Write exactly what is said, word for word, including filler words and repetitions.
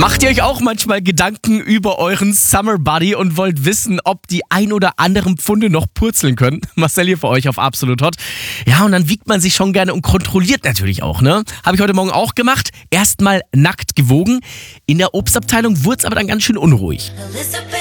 Macht ihr euch auch manchmal Gedanken über euren Summer Buddy und wollt wissen, ob die ein oder anderen Pfunde noch purzeln können? Marcel hier für euch auf Absolut Hot. Ja, und dann wiegt man sich schon gerne und kontrolliert natürlich auch, ne? Habe ich heute Morgen auch gemacht. Erstmal nackt gewogen. In der Obstabteilung wurde es aber dann ganz schön unruhig.